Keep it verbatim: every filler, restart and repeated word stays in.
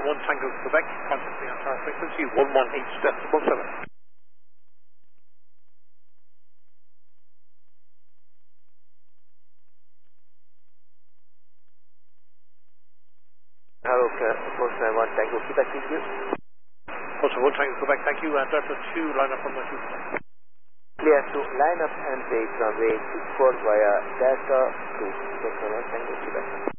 Nine one Tango Quebec, contact the entire frequency one one eight decimal seven. Hello, Force nine one Tango Quebec, thank you. Force one Tango Quebec, thank you. And Delta two, line up on my two. Clear to line up and wait runway two four via Delta two, Force one Tango Quebec.